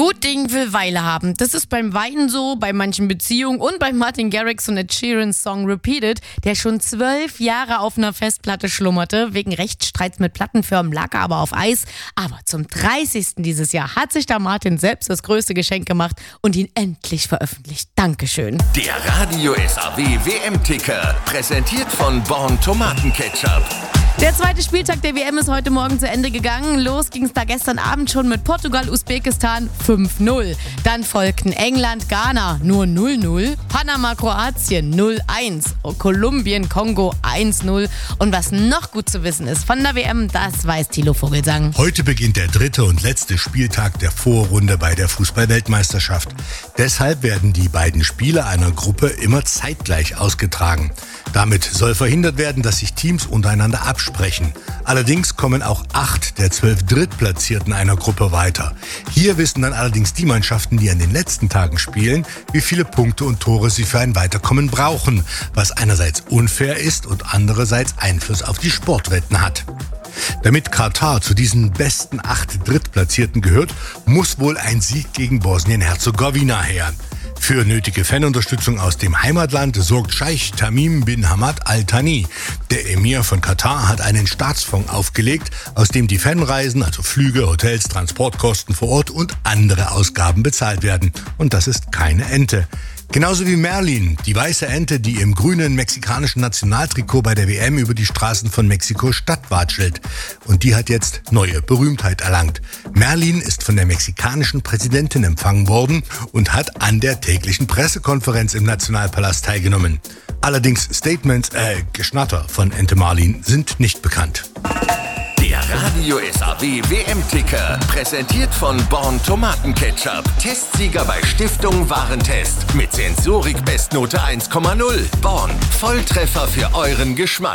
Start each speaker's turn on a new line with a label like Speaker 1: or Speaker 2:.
Speaker 1: Gut Ding will Weile haben. Das ist beim Weinen so, bei manchen Beziehungen und bei Martin Garrix und Ed Sheerans Song Repeated, der schon 12 Jahre auf einer Festplatte schlummerte. Wegen Rechtsstreits mit Plattenfirmen lag er aber auf Eis. Aber zum 30. dieses Jahr hat sich da Martin selbst das größte Geschenk gemacht und ihn endlich veröffentlicht. Dankeschön.
Speaker 2: Der Radio SAW WM-Ticker, präsentiert von Born Tomatenketchup.
Speaker 1: Der zweite Spieltag der WM ist heute Morgen zu Ende gegangen. Los ging es da gestern Abend schon mit Portugal, Usbekistan 5-0. Dann folgten England, Ghana nur 0-0, Panama, Kroatien 0-1, Kolumbien, Kongo 1-0. Und was noch gut zu wissen ist von der WM, das weiß Thilo Vogelsang.
Speaker 3: Heute beginnt der dritte und letzte Spieltag der Vorrunde bei der Fußball-Weltmeisterschaft. Deshalb werden die beiden Spiele einer Gruppe immer zeitgleich ausgetragen. Damit soll verhindert werden, dass sich Teams untereinander absprechen. Allerdings kommen auch 8 der 12 Drittplatzierten einer Gruppe weiter. Hier wissen dann allerdings die Mannschaften, die an den letzten Tagen spielen, wie viele Punkte und Tore sie für ein Weiterkommen brauchen, was einerseits unfair ist und andererseits Einfluss auf die Sportwetten hat. Damit Katar zu diesen besten 8 Drittplatzierten gehört, muss wohl ein Sieg gegen Bosnien-Herzegowina her. Für nötige Fanunterstützung aus dem Heimatland sorgt Scheich Tamim bin Hamad Al Thani. Der Emir von Katar hat einen Staatsfonds aufgelegt, aus dem die Fanreisen, also Flüge, Hotels, Transportkosten vor Ort und andere Ausgaben bezahlt werden. Und das ist keine Ente. Genauso wie Merlin, die weiße Ente, die im grünen mexikanischen Nationaltrikot bei der WM über die Straßen von Mexiko-Stadt watschelt. Und die hat jetzt neue Berühmtheit erlangt. Merlin ist von der mexikanischen Präsidentin empfangen worden und hat an der täglichen Pressekonferenz im Nationalpalast teilgenommen. Allerdings Geschnatter von Ente Merlin sind nicht bekannt.
Speaker 2: Der Radio SAW WM-Ticker, präsentiert von Born Tomatenketchup. Testsieger bei Stiftung Warentest. Mit Sensorik Bestnote 1,0. Born, Volltreffer für euren Geschmack.